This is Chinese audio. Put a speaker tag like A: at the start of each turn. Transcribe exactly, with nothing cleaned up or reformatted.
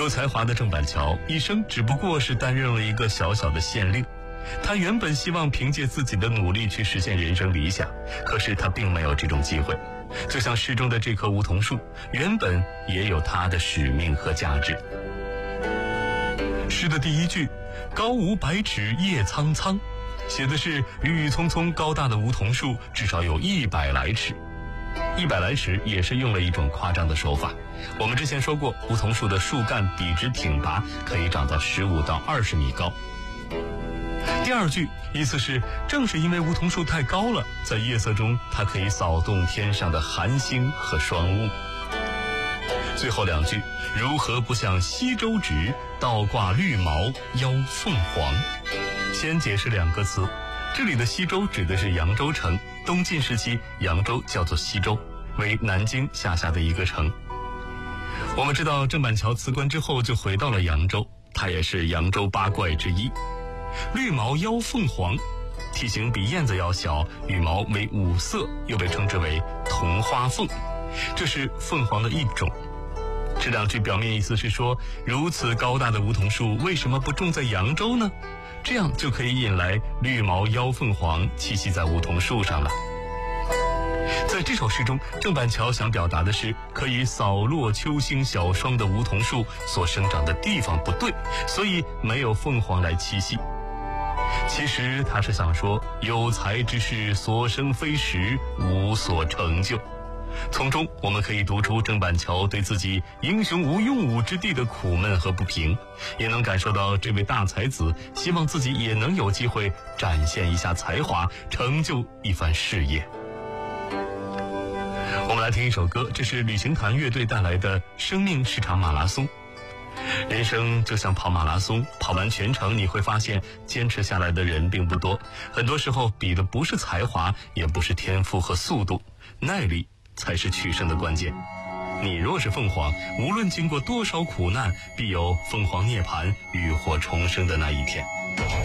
A: 有才华的郑板桥一生只不过是担任了一个小小的县令。他原本希望凭借自己的努力去实现人生理想，可是他并没有这种机会。就像诗中的这棵梧桐树，原本也有它的使命和价值。诗的第一句“高无百尺叶苍苍”，写的是郁郁葱葱高大的梧桐树至少有一百来尺。一百来尺也是用了一种夸张的手法。我们之前说过，梧桐树的树干笔直挺拔，可以长到十五到二十米高。第二句意思是，正是因为梧桐树太高了，在夜色中它可以扫动天上的寒星和霜雾。最后两句，如何不向西洲直，倒挂绿毛邀凤凰。先解释两个词，这里的西洲指的是扬州城，东晋时期扬州叫做西洲，为南京下辖的一个城。我们知道郑板桥辞官之后就回到了扬州，他也是扬州八怪之一。绿毛邀凤凰，体型比燕子要小，羽毛为五色，又被称之为桐花凤，这是凤凰的一种。这两句表面意思是说，如此高大的梧桐树为什么不种在扬州呢？这样就可以引来绿毛邀凤凰栖息在梧桐树上了。在这首诗中，郑板桥想表达的是，可以扫落秋星小霜的梧桐树所生长的地方不对，所以没有凤凰来栖息。其实他是想说，有才之士所生非时，无所成就。从中我们可以读出郑板桥对自己英雄无用武之地的苦闷和不平，也能感受到这位大才子希望自己也能有机会展现一下才华，成就一番事业。我们来听一首歌，这是旅行团乐队带来的《生命是场马拉松》。人生就像跑马拉松，跑完全程你会发现坚持下来的人并不多，很多时候比的不是才华，也不是天赋和速度，耐力才是取胜的关键。你若是凤凰，无论经过多少苦难，必有凤凰涅槃、浴火重生的那一天。